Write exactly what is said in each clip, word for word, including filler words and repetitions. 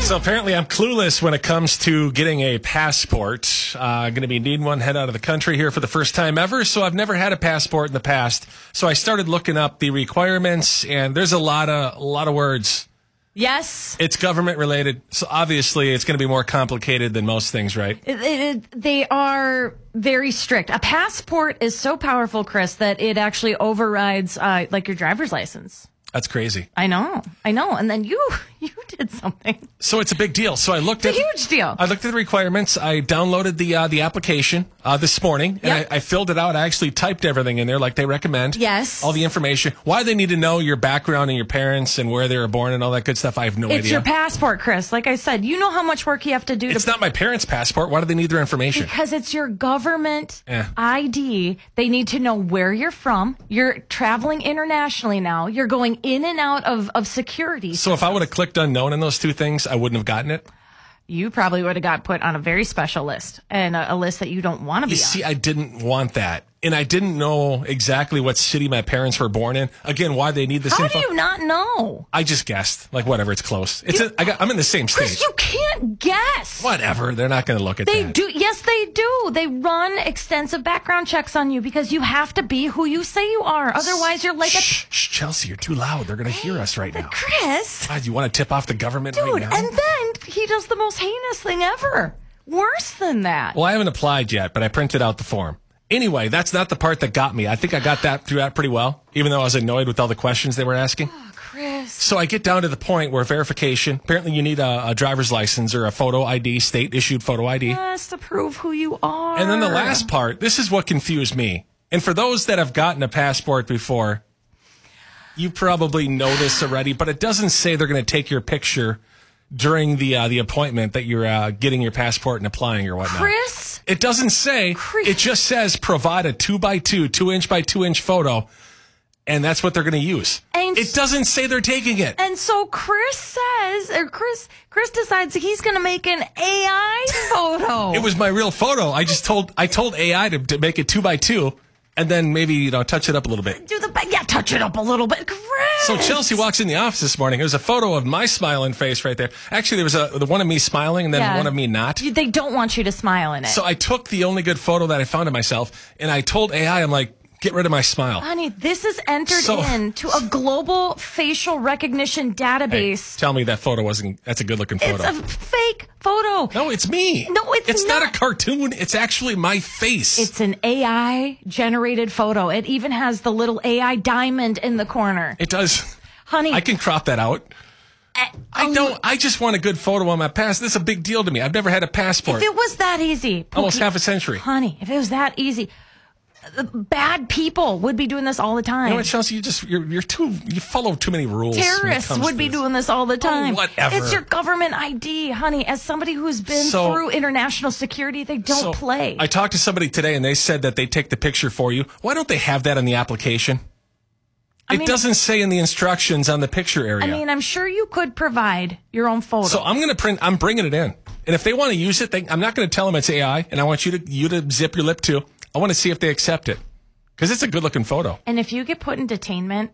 So apparently I'm clueless when it comes to getting a passport. Uh, going to be needing one, head out of the country here for the first time ever. So I've never had a passport in the past. So I started looking up the requirements, and there's a lot of a lot of words. Yes. It's government related. So obviously it's going to be more complicated than most things, right? It, it, they are very strict. A passport is so powerful, Chris, that it actually overrides uh, like your driver's license. That's crazy. I know. I know. And then you you did something. So it's a big deal. So I looked It's at a huge deal. I looked at the requirements. I downloaded the uh, the application uh, this morning, and Yep. I, I filled it out. I actually typed everything in there like they recommend. Yes. All the information. Why they need to know your background and your parents and where they were born and all that good stuff, I have no It's idea. your passport, Chris. Like I said, you know how much work you have to do It's to not my parents' passport. Why do they need their information? because it's your government Yeah. I D. They need to know where you're from. You're traveling internationally now. You're going in and out of, of security. So if I would have clicked unknown in those two things, I wouldn't have gotten it. You probably would have got put on a very special list and a, a list that you don't want to be You on. see, I didn't want that. And I didn't know exactly what city my parents were born in. Again, why they need this How info. do you not know? I just guessed. Like, whatever, it's close. It's a, I got, I'm in the same state. Chris, you can't guess. Whatever, they're not going to look at They that. do. Yes, they do. They run extensive background checks on you because you have to be who you say you are. Otherwise, you're like a Shh, shh, Chelsea, you're too loud. They're going to hear us right now. Chris. God, you want to tip off the government Dude, right now? and then he does the most heinous thing ever. Worse than that. Well, I haven't applied yet, but I printed out the form. Anyway, that's not the part that got me. I think I got that through that pretty well, even though I was annoyed with all the questions they were asking. Oh, Chris. So I get down to the point where verification, apparently you need a, a driver's license or a photo I D, state-issued photo I D. Yes, to prove who you are. And then the last part, this is what confused me. And for those that have gotten a passport before, you probably know this already, but it doesn't say they're going to take your picture during the uh, the appointment that you're uh, getting your passport and applying or whatnot. Chris? It doesn't say. Chris. It just says provide a two by two, two inch by two inch photo, and that's what they're going to use. And it doesn't say they're taking it. And so Chris says, or Chris, Chris decides he's going to make an A I photo. It was my real photo. I just told I told A I to, to make it two by two, and then maybe you know touch it up a little bit. Do the yeah, touch it up a little bit, Chris. So Chelsea walks in the office this morning. There's a photo of my smiling face right there. Actually, there was a the one of me smiling and then Yeah. one of me not. You- They don't want you to smile in it. So I took the only good photo that I found of myself, and I told A I, I'm like, get rid of my smile. Honey, this is entered So- into a global facial recognition Hey, database. tell me that photo wasn't. That's a good looking photo. It's a fake photo. No, it's me. No, it's It's not. not. a cartoon. It's actually my face. It's an A I generated photo. It even has the little A I diamond in the corner. it does. Honey, I can crop that out. uh, I um, don't. I just want a good photo on my pass. This is a big deal to me. I've never had a passport. If it was that easy, Almost Pookie, half a century. honey, if it was that easy, uh, bad people would be doing this all the time. You know what, Chelsea? You just you're you're too. You follow too many rules. when it Terrorists comes would to be this. doing this all the time. whatever. It's your government I D, honey. As somebody who's been So- through international security, they don't So, play. I talked to somebody today, and they said that they take the picture for you. Why don't they have that in the application? I it mean- doesn't say in the instructions on the picture area. I mean, I'm sure you could provide your own photo. So I'm going to print. I'm bringing it in, and if they want to use it, they, I'm not going to tell them it's A I. And I want you to you to zip your lip too. I want to see if they accept it because it's a good looking photo. and if you get put in detainment,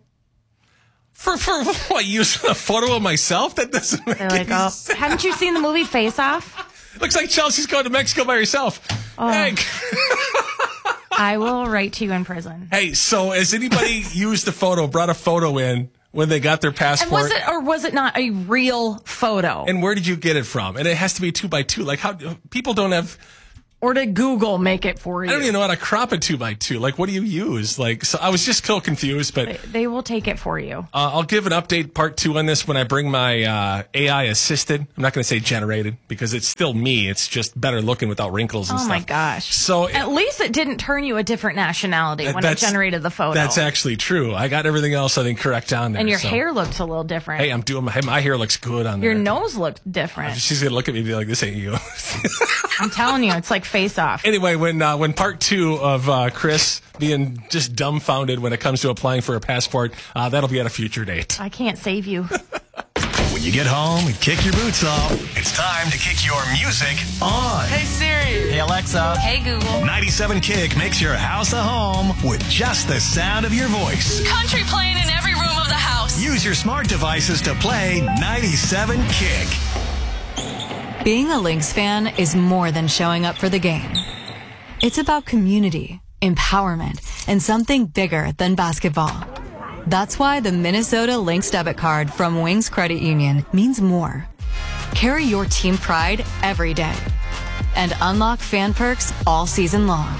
For for what? Using a photo of myself? That doesn't make they're like, any oh, sense. haven't you seen the movie Face Off? Looks like Chelsea's going to Mexico by herself. Oh. Hey, I will write to you in prison. hey. So has anybody used the photo? Brought a photo in when they got their And passport? was it or was it not a real photo? And where did you get it from? And it has to be two by two. Like how people don't have. or did Google make it for you? I don't even know how to crop a two by two. Like, what do you use? Like, so I was just so confused. But uh, They will take it for you. I'll give an update part two on this when I bring my uh, A I assisted. I'm not going to say generated because it's still me. It's just better looking without wrinkles and Oh stuff. my gosh. So At least it didn't turn you a different nationality when it that's- generated the photo. That's actually true. I got everything else I think correct on there. and your so- hair looked a little different. Hey, I'm doing my, my hair looks good on your there. nose looked different. She's gonna look at me and be like, "This ain't you." I'm telling you, it's like Face Off. Anyway, when uh, when part two of uh, Chris being just dumbfounded when it comes to applying for a passport, uh, that'll be at a future date. I can't save you. When you get home and kick your boots off, it's time to kick your music on. Hey Siri. Hey Alexa. Hey Google. ninety-seven Kick makes your house a home with just the sound of your voice. Country playing in every room of the house. Use your smart devices to play ninety-seven Kick. Being a Lynx fan is more than showing up for the game. It's about community, empowerment, and something bigger than basketball. That's why the Minnesota Lynx debit card from Wings Credit Union means more. Carry your team pride every day and unlock fan perks all season long.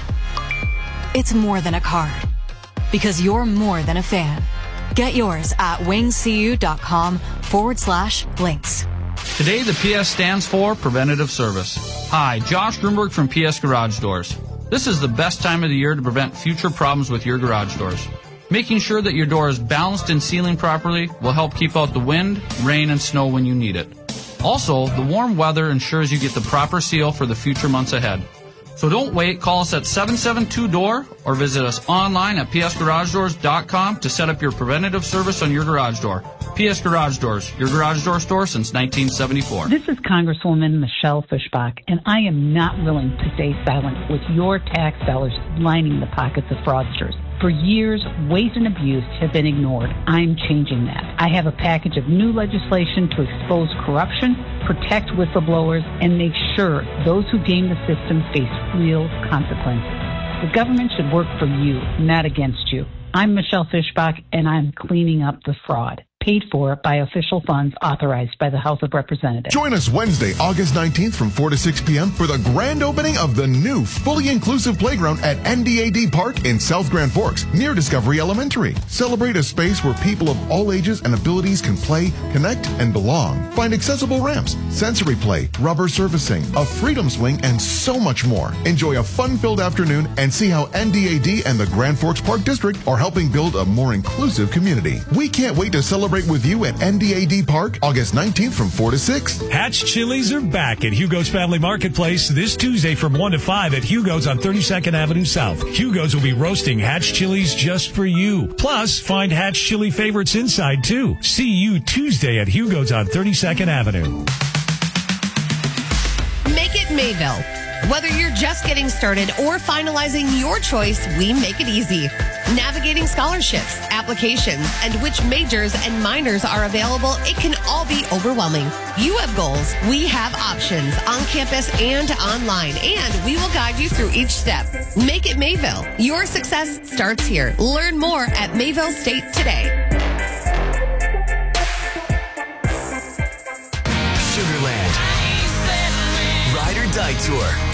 It's more than a card because you're more than a fan. Get yours at wingscu.com forward slash links. Today, the P S stands for Preventative Service. Hi, Josh Grunberg from P S Garage Doors. This is the best time of the year to prevent future problems with your garage doors. Making sure that your door is balanced and sealing properly will help keep out the wind, rain, and snow when you need it. Also, the warm weather ensures you get the proper seal for the future months ahead. So don't wait. Call us at seven seven two D O O R or visit us online at p s garage doors dot com to set up your preventative service on your garage door. P S Garage Doors, your garage door store since nineteen seventy-four. This is Congresswoman Michelle Fischbach, and I am not willing to stay silent with your tax dollars lining the pockets of fraudsters. For years, waste and abuse have been ignored. I'm changing that. I have a package of new legislation to expose corruption, protect whistleblowers, and make sure those who game the system face real consequences. The government should work for you, not against you. I'm Michelle Fischbach, and I'm cleaning up the fraud. Paid for by official funds authorized by the House of Representatives. Join us Wednesday, August nineteenth from four to six p.m. for the grand opening of the new fully inclusive playground at N D A D Park in South Grand Forks, near Discovery Elementary. Celebrate a space where people of all ages and abilities can play, connect, and belong. Find accessible ramps, sensory play, rubber surfacing, a freedom swing, and so much more. Enjoy a fun-filled afternoon and see how N D A D and the Grand Forks Park District are helping build a more inclusive community. We can't wait to celebrate with you at N D A D Park, August nineteenth from four to six. Hatch Chili's are back at Hugo's Family Marketplace this Tuesday from one to five at Hugo's on thirty-second Avenue South. Hugo's will be roasting Hatch Chili's just for you. Plus, find Hatch Chili favorites inside, too. See you Tuesday at Hugo's on thirty-second Avenue. Make it Mayville. Whether you're just getting started or finalizing your choice, we make it easy. Navigating scholarships, applications, and which majors and minors are available, it can all be overwhelming. You have goals. We have options on campus and online, and we will guide you through each step. Make it Mayville. Your success starts here. Learn more at Mayville State today. Sugarland. Ride or Die Tour.